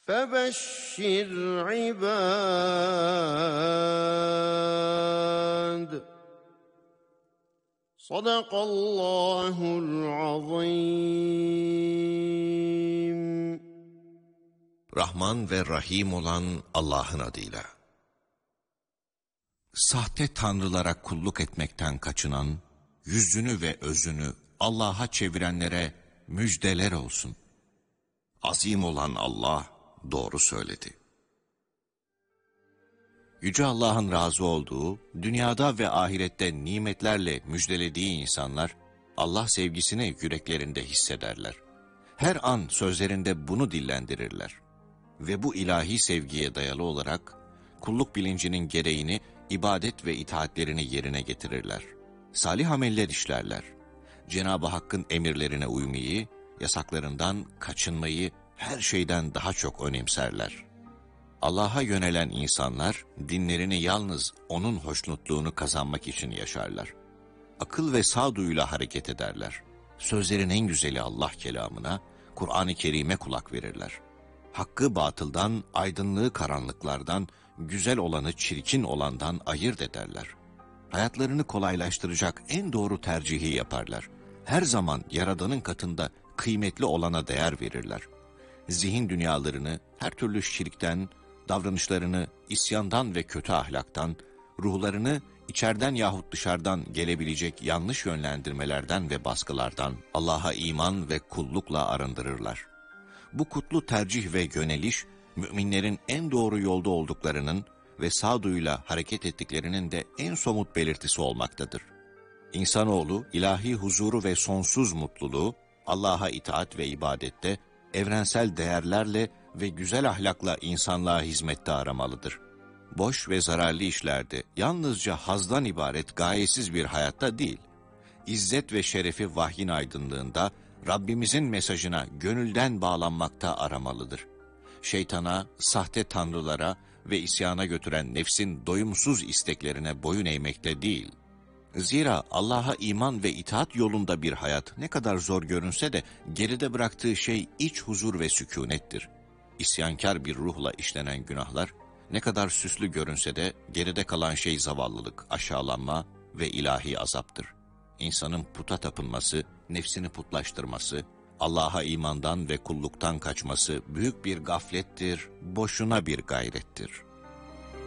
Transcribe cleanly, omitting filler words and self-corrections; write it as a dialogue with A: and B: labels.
A: فَبَشِّرْ عِبَادِ صَدَقَ اللّٰهُ الْعَظِيمُ.
B: Rahman ve Rahim olan Allah'ın adıyla. Sahte tanrılara kulluk etmekten kaçınan, yüzünü ve özünü Allah'a çevirenlere müjdeler olsun. Azim olan Allah doğru söyledi. Yüce Allah'ın razı olduğu, dünyada ve ahirette nimetlerle müjdelediği insanlar, Allah sevgisini yüreklerinde hissederler. Her an sözlerinde bunu dillendirirler. Ve bu ilahi sevgiye dayalı olarak, kulluk bilincinin gereğini, ibadet ve itaatlerini yerine getirirler. Salih ameller işlerler. Cenab-ı Hakk'ın emirlerine uymayı, yasaklarından kaçınmayı her şeyden daha çok önemserler. Allah'a yönelen insanlar, dinlerini yalnız O'nun hoşnutluğunu kazanmak için yaşarlar. Akıl ve sağduyuyla hareket ederler. Sözlerin en güzeli Allah kelamına, Kur'an-ı Kerim'e kulak verirler. Hakkı batıldan, aydınlığı karanlıklardan, güzel olanı çirkin olandan ayırt ederler. Hayatlarını kolaylaştıracak en doğru tercihi yaparlar. Her zaman Yaradan'ın katında kıymetli olana değer verirler. Zihin dünyalarını her türlü şirkten, davranışlarını isyandan ve kötü ahlaktan, ruhlarını içeriden yahut dışarıdan gelebilecek yanlış yönlendirmelerden ve baskılardan Allah'a iman ve kullukla arındırırlar. Bu kutlu tercih ve yöneliş, müminlerin en doğru yolda olduklarının ve sağduyuyla hareket ettiklerinin de en somut belirtisi olmaktadır. İnsanoğlu, ilahi huzuru ve sonsuz mutluluğu, Allah'a itaat ve ibadette, evrensel değerlerle ve güzel ahlakla insanlığa hizmette aramalıdır. Boş ve zararlı işlerde, yalnızca hazdan ibaret gayesiz bir hayatta değil, İzzet ve şerefi vahyin aydınlığında, Rabbimizin mesajına gönülden bağlanmakta aramalıdır. Şeytana, sahte tanrılara ve isyana götüren nefsin doyumsuz isteklerine boyun eğmekte değil. Zira Allah'a iman ve itaat yolunda bir hayat ne kadar zor görünse de geride bıraktığı şey iç huzur ve sükûnettir. İsyankar bir ruhla işlenen günahlar ne kadar süslü görünse de geride kalan şey zavallılık, aşağılanma ve ilahi azaptır. İnsanın puta tapınması, nefsini putlaştırması, Allah'a imandan ve kulluktan kaçması büyük bir gaflettir, boşuna bir gayrettir.